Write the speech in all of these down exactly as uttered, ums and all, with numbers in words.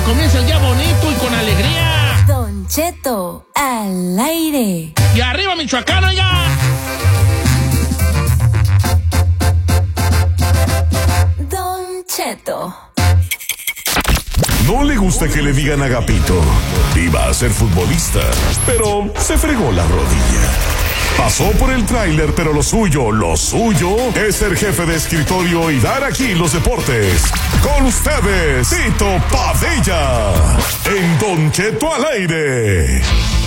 comience el día bonito y con alegría. Don Cheto al aire. Y arriba, Michoacán, oiga. Don Cheto. No le gusta que le digan Agapito. Iba a ser futbolista, pero se fregó la rodilla. Pasó por el tráiler, pero lo suyo, lo suyo es ser jefe de escritorio y dar aquí los deportes. Con ustedes, Tito Padilla, en Don Cheto al aire.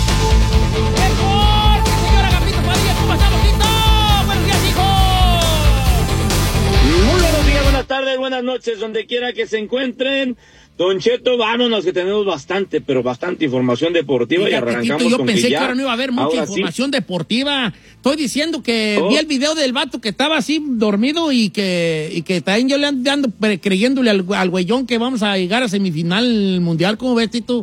Señor Agapito Padilla, ¿cómo estamos, Tito? Buenos días, hijo. Muy buenos días, buenas tardes, buenas noches, donde quiera que se encuentren. Don Cheto, vámonos, que tenemos bastante, pero bastante información deportiva. Fíjate, y arrancamos Tito, yo con pensé que, que ya, ahora no iba a haber mucha información sí. deportiva. Estoy diciendo que oh. vi el video del vato que estaba así dormido y que, y que también yo le ando creyéndole al, al güeyón que vamos a llegar a semifinal mundial. ¿Cómo ves, Tito?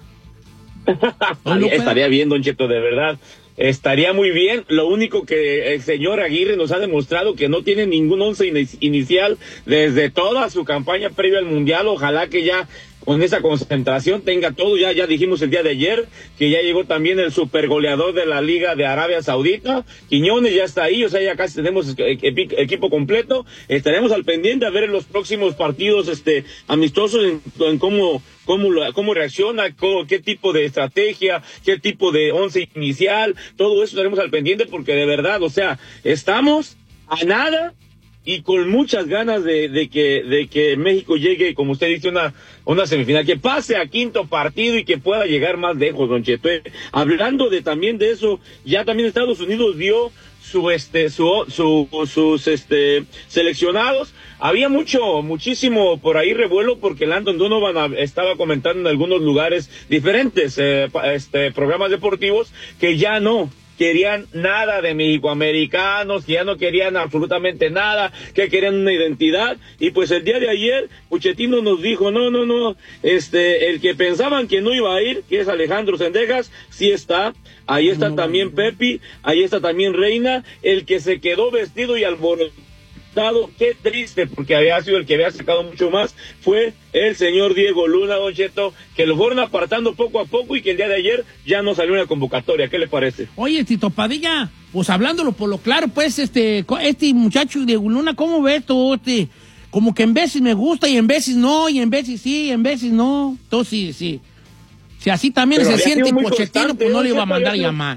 ¿No estaría bien, Don Cheto, de verdad. Estaría muy bien. Lo único que el señor Aguirre nos ha demostrado que no tiene ningún once in- inicial desde toda su campaña previa al Mundial. Ojalá que ya con esa concentración tenga todo. Ya ya dijimos el día de ayer que ya llegó también el supergoleador de la Liga de Arabia Saudita. Quiñones ya está ahí, o sea, ya casi tenemos equi- equipo completo. Estaremos al pendiente a ver en los próximos partidos este amistosos en, en cómo cómo cómo reacciona, cómo, qué tipo de estrategia, qué tipo de once inicial, todo eso estaremos al pendiente porque de verdad, o sea, estamos a nada y con muchas ganas de, de que de que México llegue, como usted dice, una una semifinal, que pase a quinto partido y que pueda llegar más lejos, Don Cheto. Hablando de también de eso, ya también Estados Unidos dio su este su su sus este seleccionados. Había mucho muchísimo por ahí revuelo porque Landon Donovan estaba comentando en algunos lugares diferentes eh, este programas deportivos que ya no querían nada de mexicoamericanos, que ya no querían absolutamente nada, que querían una identidad. Y pues el día de ayer Pochettino nos dijo, no, no, no, este, el que pensaban que no iba a ir, que es Alejandro Sendejas, sí está. Ahí está no, también no. Pepi, ahí está también Reina, el que se quedó vestido y alborotado, qué triste, porque había sido el que había sacado mucho más, fue el señor Diego Luna, Don Cheto, que lo fueron apartando poco a poco y que el día de ayer ya no salió una convocatoria. ¿Qué le parece? Oye, Tito Padilla, pues hablándolo por lo claro, pues este este muchacho Diego Luna, ¿cómo ves tú? Este, como que en veces me gusta y en veces no, y en veces sí, y en veces no. Entonces, sí, sí. Si así también Pero se siente Pochettino, pues no le iba a mandar a llamar.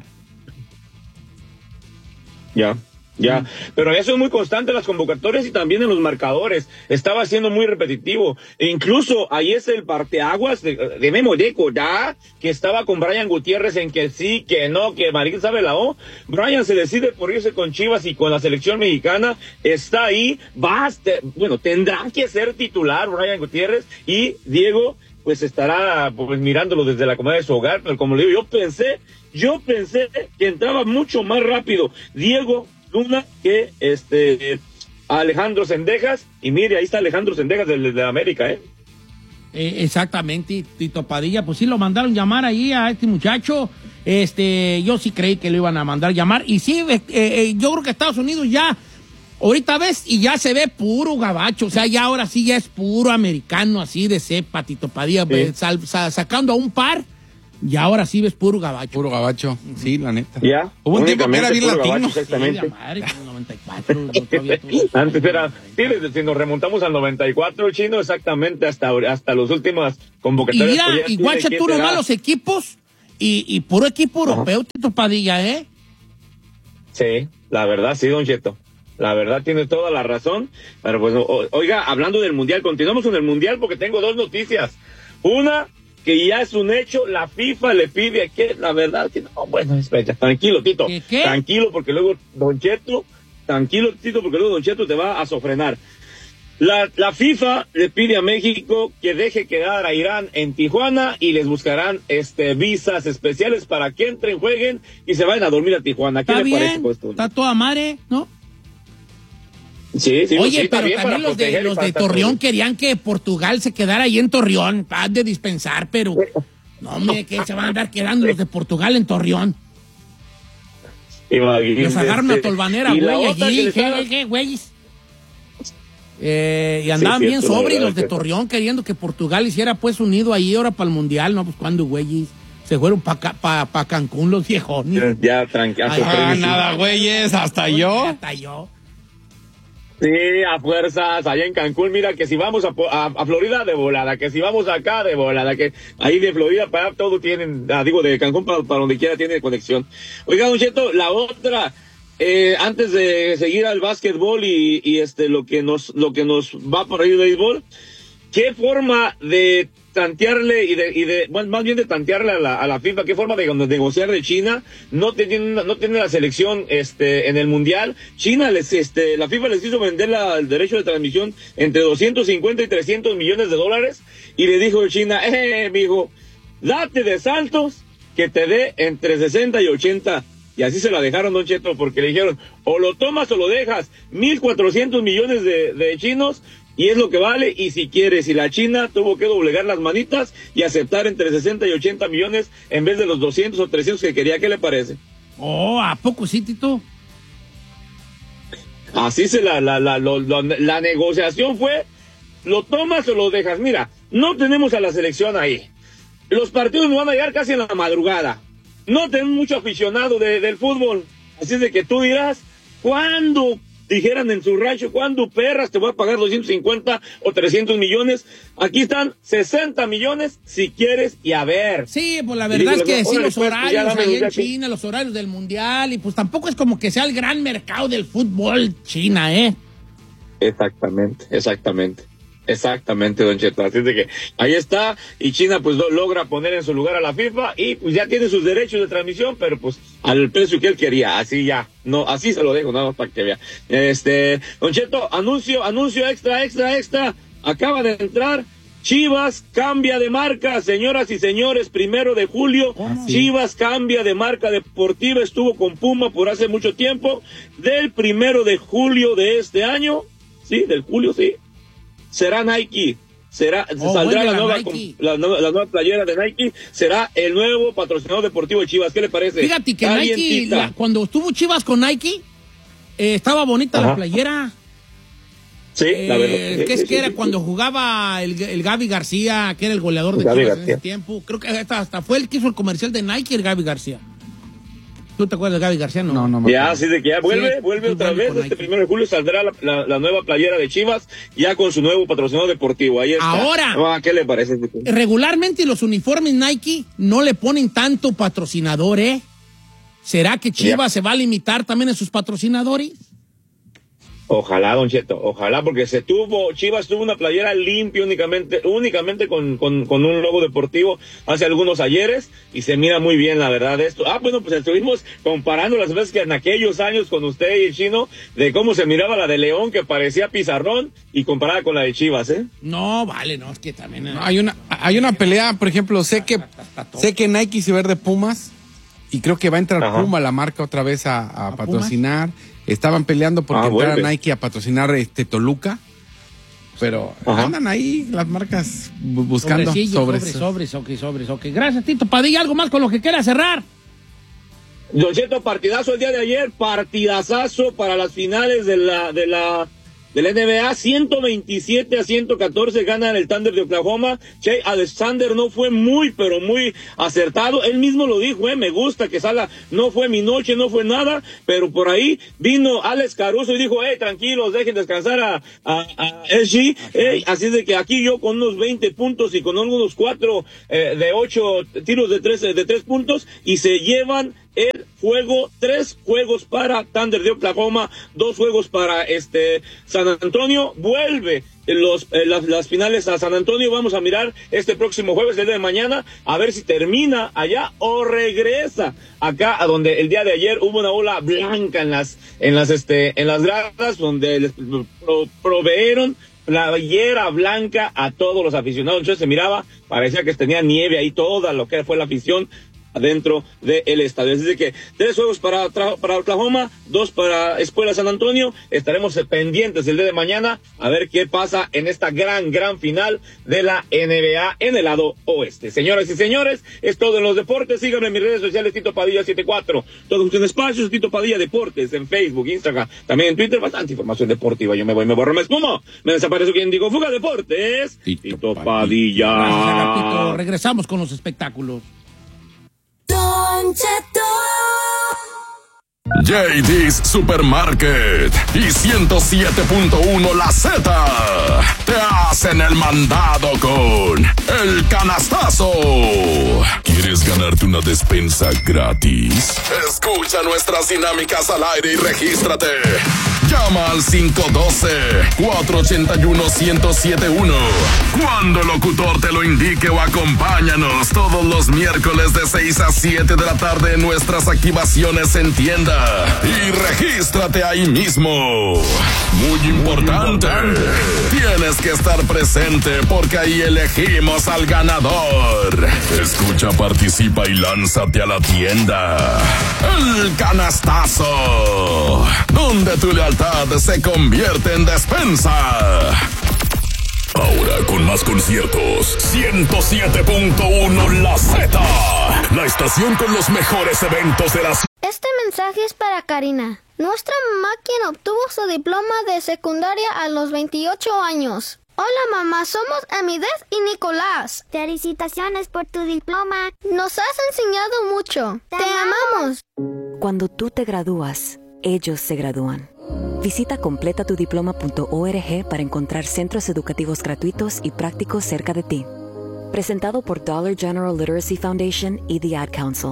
Ya. Ya, mm. pero eso es muy constante en las convocatorias y también en los marcadores. Estaba siendo muy repetitivo. E incluso ahí es el parteaguas de, de Memo Deco, ya, que estaba con Brian Gutiérrez en que sí, que no, que Marín sabe la O. Brian se decide por irse con Chivas y con la selección mexicana. Está ahí, va, te, bueno, tendrá que ser titular Brian Gutiérrez y Diego, pues estará pues mirándolo desde la comodidad de su hogar. Pero como le digo, yo pensé, yo pensé que entraba mucho más rápido Diego Luna que este Alejandro Sendejas, y mire, ahí está Alejandro Sendejas de, de América, ¿eh? eh exactamente, Tito Padilla, pues sí lo mandaron llamar ahí a este muchacho. Este, yo sí creí que lo iban a mandar llamar, y sí, eh, eh, yo creo que Estados Unidos ya, ahorita ves, y ya se ve puro gabacho, o sea, ya ahora sí ya es puro americano, así de cepa, Tito Padilla, sí. pues, sal, sal, sacando a un par. Y ahora sí ves puro gabacho. Puro gabacho, sí, la neta. Ya. Hubo un tiempo que era bien latino. Gabacho, exactamente. Sí, madre, noventa y cuatro, Antes era, sí, si nos remontamos al noventa y cuatro, Chino, exactamente, hasta, hasta los últimos convocatorias. Y mira, y guacha tú nomás los equipos, y, y puro equipo europeo, uh-huh. Tito Padilla, ¿eh? Sí, la verdad, sí, Don Cheto. La verdad, tiene toda la razón. Pero pues, o, oiga, hablando del Mundial, continuamos con el Mundial porque tengo dos noticias. Una, que ya es un hecho, la FIFA le pide a que, la verdad, que no, bueno, espera, tranquilo, Tito, ¿Qué, qué? tranquilo, porque luego Don Cheto, tranquilo, Tito, porque luego Don Cheto te va a sofrenar. La, la FIFA le pide a México que deje quedar a Irán en Tijuana y les buscarán este visas especiales para que entren, jueguen y se vayan a dormir a Tijuana. ¿Qué le bien, parece? Pues, está toda madre, ¿no? Sí, sí, Oye, sí, pero también los de, los de Torreón todo. Querían que Portugal se quedara ahí en Torreón, paz de dispensar, pero no, hombre, que se van a andar quedando los de Portugal en Torreón. Imagínate. Los agarran a Tolvanera, güey, allí, ¿qué, qué, güeyes? Eh, y andaban sí, bien cierto, sobre los de que... Torreón queriendo que Portugal hiciera pues unido ahí ahora para el Mundial. No, pues cuando güeyes se fueron para pa, pa Cancún los viejones. Ya, tranquilo. Ah, nada, güeyes, hasta yo. Hasta yo. Sí, a fuerzas, allá en Cancún, mira que si vamos a, a, a Florida de volada, que si vamos acá de volada, que ahí de Florida para allá todo tienen, ah, digo, de Cancún para, para donde quiera tiene conexión. Oiga, Don Cheto, la otra, eh, antes de seguir al básquetbol y, y este, lo que nos, lo que nos va por ahí de béisbol, ¿qué forma de tantearle y de, y de, bueno, más bien de tantearle a la, a la FIFA, qué forma de, de negociar de China? No tiene, no tiene la selección, este, en el Mundial. China les, este, la FIFA les hizo vender la, el derecho de transmisión entre doscientos cincuenta y trescientos millones de dólares, y le dijo China, eh, mijo, date de saltos que te dé entre sesenta y ochenta. Y así se la dejaron, Don Cheto, porque le dijeron, o lo tomas o lo dejas, mil cuatrocientos millones de, de chinos, y es lo que vale, y si quieres, y la China tuvo que doblegar las manitas y aceptar entre sesenta y ochenta millones en vez de los doscientos o trescientos que quería. ¿Qué le parece? Oh, ¿a poco sí, Tito? Así se la, la, la, lo, lo, la negociación fue, lo tomas o lo dejas. Mira, no tenemos a la selección ahí. Los partidos nos van a llegar casi en la madrugada. No tenemos mucho aficionado de, del fútbol. Así es de que tú dirás, ¿cuándo? Dijeran en su rancho, ¿cuándo perras te voy a pagar doscientos cincuenta o trescientos millones? Aquí están sesenta millones si quieres, y a ver. Sí, pues la verdad es que sí, los horarios ahí en China, los horarios del Mundial, y pues tampoco es como que sea el gran mercado del fútbol China, ¿eh? Exactamente, exactamente. Exactamente, Don Cheto. Así de que ahí está, y China pues lo, logra poner en su lugar a la FIFA, y pues ya tiene sus derechos de transmisión, pero pues al precio que él quería. Así ya, no, así se lo dejo, nada más para que vea. Este, Don Cheto, anuncio, anuncio extra, extra, extra. Acaba de entrar. Chivas cambia de marca, señoras y señores, primero de julio. ¿Cómo? Chivas cambia de marca deportiva, estuvo con Puma por hace mucho tiempo. Del primero de julio de este año, sí, del julio, sí. Será Nike, será, Oh, saldrá bueno, la, la nueva, Nike. la, nueva, la nueva playera de Nike, será el nuevo patrocinador deportivo de Chivas. ¿Qué le parece? Fíjate que Nike, la, cuando estuvo Chivas con Nike, eh, estaba bonita Ajá. la playera. Sí, Eh, la verdad. ¿Qué es sí, que sí, era sí, cuando sí. jugaba el, el Gaby García, que era el goleador de Gaby Chivas García. en ese tiempo? Creo que hasta, hasta fue el que hizo el comercial de Nike, el Gaby García. ¿Tú te acuerdas de Gaby García? No, No, no me Ya, acuerdo. así de que ya vuelve, Sí, vuelve muy otra bueno vez. con Este Nike. primero de julio saldrá la, la, la nueva playera de Chivas, ya con su nuevo patrocinador deportivo. Ahí está. Ahora. Ah, ¿qué le parece? Regularmente los uniformes Nike no le ponen tanto patrocinador, ¿eh? ¿Será que Chivas se va a limitar también a sus patrocinadores? Ojalá, Don Cheto, ojalá, porque se tuvo, Chivas tuvo una playera limpia únicamente, únicamente con, con, con un logo deportivo hace algunos ayeres, y se mira muy bien, la verdad, esto. Ah, bueno, pues estuvimos comparando las veces que en aquellos años con usted y el Chino, de cómo se miraba la de León, que parecía pizarrón, y comparada con la de Chivas, ¿eh? No, vale, no, es que también... No, hay una, hay una pelea, por ejemplo, sé que, sé que Nike se va a ver de Pumas, y creo que va a entrar Ajá. Puma, la marca, otra vez a, a, ¿A patrocinar. Estaban peleando porque Ah, entrara vuelve. Nike a patrocinar este Toluca, pero Ajá. andan ahí las marcas bu- buscando Sobrecillo, sobres. sobres, sobres, ok, sobres, ok. Gracias, Tito Padilla. ¿Algo más con lo que quiera cerrar? Don Cheto, partidazo el día de ayer, partidazazo para las finales de la, de la, de la N B A, ciento veintisiete a ciento catorce ganan el Thunder de Oklahoma. Shai Alexander no fue muy, pero muy acertado. Él mismo lo dijo, eh, me gusta que salga, no fue mi noche, no fue nada, pero por ahí vino Alex Caruso y dijo, hey, tranquilos, dejen descansar a, a, a S G, hey, así de que aquí yo con unos veinte puntos y con algunos cuatro eh, de ocho tiros de tres, de tres puntos, y se llevan el juego, tres juegos para Thunder de Oklahoma, dos juegos para este San Antonio. Vuelve los eh, las, las finales a San Antonio. Vamos a mirar este próximo jueves, el día de mañana, a ver si termina allá o regresa acá, a donde el día de ayer hubo una ola blanca en las en las este en las gradas, donde les pro, proveeron playera blanca a todos los aficionados. Entonces se miraba, parecía que tenía nieve ahí, toda lo que fue la afición adentro del estadio. Así que tres juegos para, para Oklahoma, dos para Escuela San Antonio. Estaremos pendientes el día de mañana a ver qué pasa en esta gran, gran final de la N B A en el lado oeste. Señoras y señores, es todo en los deportes. Síganme en mis redes sociales, Tito Padilla setenta y cuatro. Todos ustedes espacios, Tito Padilla Deportes, en Facebook, Instagram, también en Twitter, bastante información deportiva. Yo me voy, me borro, me espumo, me desaparezco. Quien digo Fuga Deportes, Tito, Tito Padilla. Gracias, Tito. Regresamos con los espectáculos. Don Cheto. J D's Supermarket y ciento siete punto uno La Z te hacen el mandado con el canastazo. ¿Quieres ganarte una despensa gratis? Escucha nuestras dinámicas al aire y regístrate. Llama al cinco uno dos, cuatro ocho uno, uno cero siete uno. Cuando el locutor te lo indique, o acompáñanos todos los miércoles de seis a siete de la tarde en nuestras activaciones en tienda. Y regístrate ahí mismo. Muy importante. Tienes que estar presente porque ahí elegimos al ganador. Escucha, participa y lánzate a la tienda. El canastazo, donde tu lealtad se convierte en despensa. Ahora con más conciertos, ciento siete punto uno La Z, la estación con los mejores eventos de la ciudad. Este mensaje es para Karina, nuestra mamá, quien obtuvo su diploma de secundaria a los veintiocho años. Hola mamá, somos Amidez y Nicolás. Felicitaciones por tu diploma. Nos has enseñado mucho. Te, Te amamos. Cuando tú te gradúas, ellos se gradúan. Visita completa tu diploma punto org para encontrar centros educativos gratuitos y prácticos cerca de ti. Presentado por Dollar General Literacy Foundation y The Ad Council.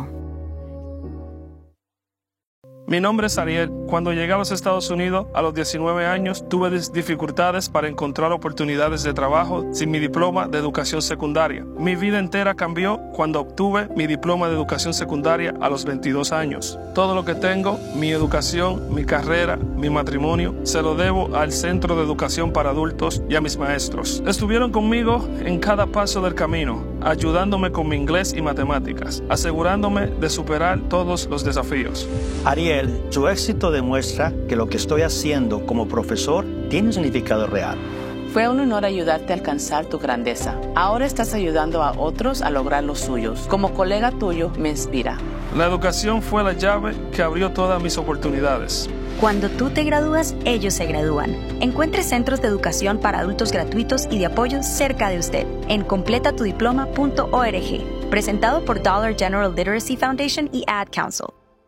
Mi nombre es Ariel. Cuando llegué a los Estados Unidos a los diecinueve años, tuve dificultades para encontrar oportunidades de trabajo sin mi diploma de educación secundaria. Mi vida entera cambió cuando obtuve mi diploma de educación secundaria a los veintidós años. Todo lo que tengo, mi educación, mi carrera, mi matrimonio, se lo debo al Centro de Educación para Adultos y a mis maestros. Estuvieron conmigo en cada paso del camino, ayudándome con mi inglés y matemáticas, asegurándome de superar todos los desafíos. Ariel, su éxito demuestra que lo que estoy haciendo como profesor tiene un significado real. Fue un honor ayudarte a alcanzar tu grandeza. Ahora estás ayudando a otros a lograr los suyos. Como colega tuyo, me inspira. La educación fue la llave que abrió todas mis oportunidades. Cuando tú te gradúas, ellos se gradúan. Encuentre centros de educación para adultos gratuitos y de apoyo cerca de usted en completa tu diploma punto org. Presentado por Dollar General Literacy Foundation y Ad Council.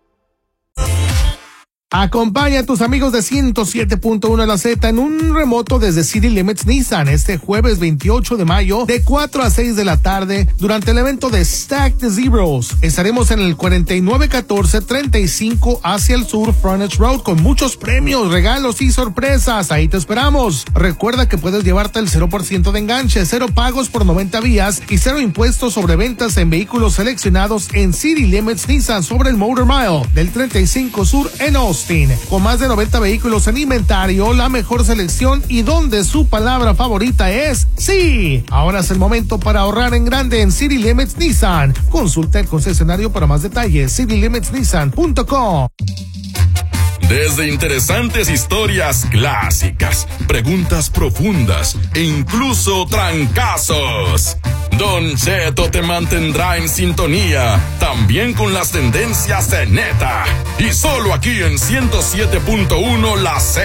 Acompaña a tus amigos de ciento siete punto uno La Z en un remoto desde City Limits Nissan este jueves veintiocho de mayo de cuatro a seis de la tarde durante el evento de Stack the Zeros. Estaremos en el cuarenta y nueve catorce treinta y cinco hacia el sur Frontage Road con muchos premios, regalos y sorpresas. Ahí te esperamos. Recuerda que puedes llevarte el cero por ciento de enganche, cero pagos por noventa días y cero impuestos sobre ventas en vehículos seleccionados en City Limits Nissan sobre el Motor Mile del treinta y cinco Sur en Austin. Con más de noventa vehículos en inventario, la mejor selección y donde su palabra favorita es sí. Ahora es el momento para ahorrar en grande en City Limits Nissan. Consulta el concesionario para más detalles. city limits nissan punto com. Desde interesantes historias clásicas, preguntas profundas e incluso trancazos, Don Cheto te mantendrá en sintonía, también con las tendencias de neta. Y solo aquí en ciento siete punto uno La Z.